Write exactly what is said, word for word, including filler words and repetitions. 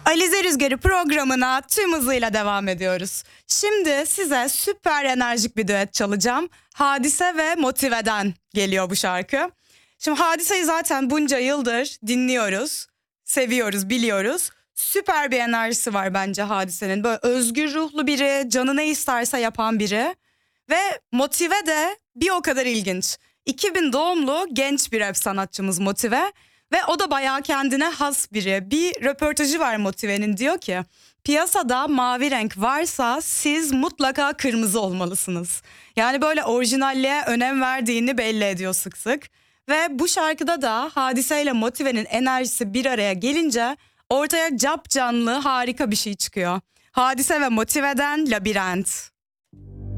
Alize Rüzgarı programına tüm hızıyla devam ediyoruz. Şimdi size süper enerjik bir düet çalacağım. Hadise ve Motive'den geliyor bu şarkı. Şimdi Hadise'yi zaten bunca yıldır dinliyoruz, seviyoruz, biliyoruz. Süper bir enerjisi var bence Hadise'nin. Böyle özgür ruhlu biri, canı ne isterse yapan biri. Ve Motive de bir o kadar ilginç. iki bin doğumlu genç bir rap sanatçımız Motive. Ve o da bayağı kendine has biri. Bir röportajı var Motive'nin, diyor ki piyasada mavi renk varsa siz mutlaka kırmızı olmalısınız. Yani böyle orijinalliğe önem verdiğini belli ediyor sık sık. Ve bu şarkıda da Hadise ile Motive'nin enerjisi bir araya gelince ortaya capcanlı harika bir şey çıkıyor. Hadise ve Motive'den Labirent.